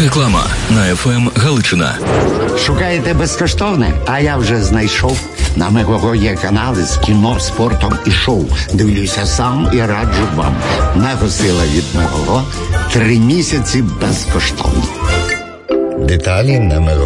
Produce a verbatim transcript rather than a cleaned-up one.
Реклама на еф ем Галичина. Шукаєте безкоштовне? А я вже знайшов. На Мегого є канали з кіно, спортом і шоу. Дивлюся сам і раджу вам. Мегосила від Мегого. Три місяці безкоштовно. Деталі на Мегого.